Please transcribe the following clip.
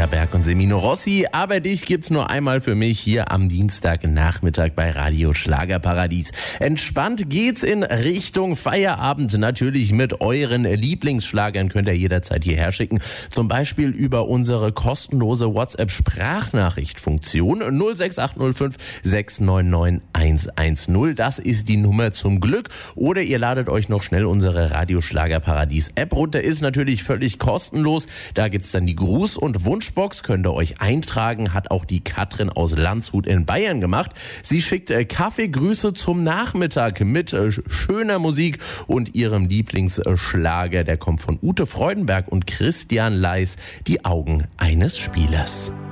Berg und Semino Rossi. Aber dich gibt's nur einmal für mich hier am Dienstagnachmittag bei Radio Schlagerparadies. Entspannt geht's in Richtung Feierabend. Natürlich mit euren Lieblingsschlagern könnt ihr jederzeit hierher schicken. Zum Beispiel über unsere kostenlose WhatsApp-Sprachnachricht-Funktion 06805 699 110. Das ist die Nummer zum Glück. Oder ihr ladet euch noch schnell unsere Radio Schlagerparadies App runter. Ist natürlich völlig kostenlos. Da gibt's dann die Gruß- und Wunschbox. Könnt ihr euch eintragen. Hat auch die Katrin aus Landshut in Bayern gemacht. Sie schickt Kaffeegrüße zum Nachmittag mit schöner Musik und ihrem Lieblingsschlager. Der kommt von Ute Freudenberg und Christian Leis. Die Augen eines Spielers.